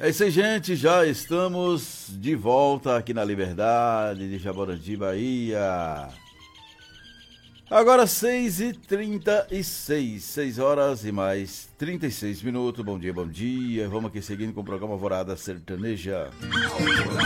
É isso aí, gente. Já estamos de volta aqui na Liberdade de Jaborandi, Bahia. Agora 6h36, 6 horas e mais 36 minutos. Bom dia, bom dia. Vamos aqui seguindo com o programa Alvorada Sertaneja.